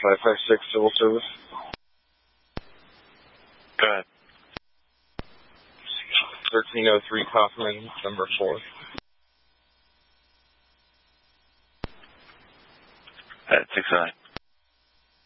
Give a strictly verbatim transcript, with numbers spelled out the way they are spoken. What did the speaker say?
five five six civil service. Go ahead. thirteen oh three Kaufman, number four. At six nine.